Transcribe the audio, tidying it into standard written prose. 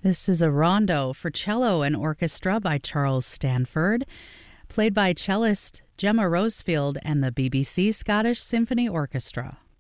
This is a rondo for cello and orchestra by Charles Stanford, played by cellist Gemma Rosefield and the BBC Scottish Symphony Orchestra.